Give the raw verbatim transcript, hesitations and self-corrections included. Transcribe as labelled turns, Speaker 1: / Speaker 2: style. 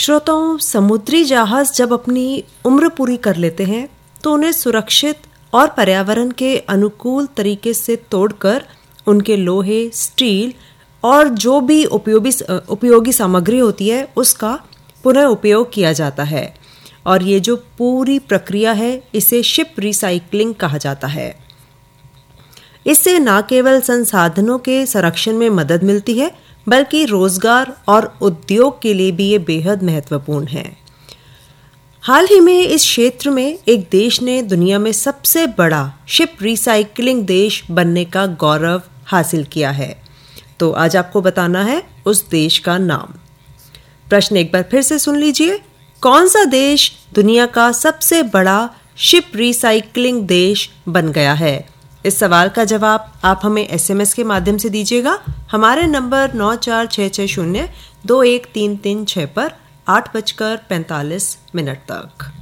Speaker 1: श्रोताओं, समुद्री जहाज जब अपनी उम्र पूरी कर लेते हैं तो उन्हें सुरक्षित और पर्यावरण के अनुकूल तरीके से तोड़कर उनके लोहे, स्टील और जो भी उपयोगी उपयोगी सामग्री होती है उसका पुनः उपयोग किया जाता है। और ये जो पूरी प्रक्रिया है इसे शिप रिसाइकलिंग कहा जाता है। इससे न केवल संसाधनों के संरक्षण में मदद मिलती है बल्कि रोजगार और उद्योग के लिए भी ये बेहद महत्वपूर्ण है। हाल ही में इस क्षेत्र में एक देश ने दुनिया में सबसे बड़ा शिप रिसाइकलिंग देश बनने का गौरव हासिल किया है। तो आज आपको बताना है उस देश का नाम। प्रश्न एक बार फिर से सुन लीजिए। कौन सा देश दुनिया का सबसे बड़ा शिप रिसाइकलिंग देश बन गया है? इस सवाल का जवाब आप हमें एसएमएस के माध्यम से दीजिएगा हमारे नंबर नौ चार छः छः शून्य दो एक तीन तीन छः पर आठ बजकर पैंतालीस मिनट तक।